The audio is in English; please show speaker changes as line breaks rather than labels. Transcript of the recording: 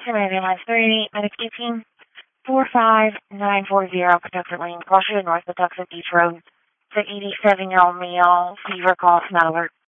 American Lines 388, Medic 18, 45940, Patuxent Lane, Crossroad, North Patuxent Beach Road. It's an 87-year-old male, fever, cough, not alert.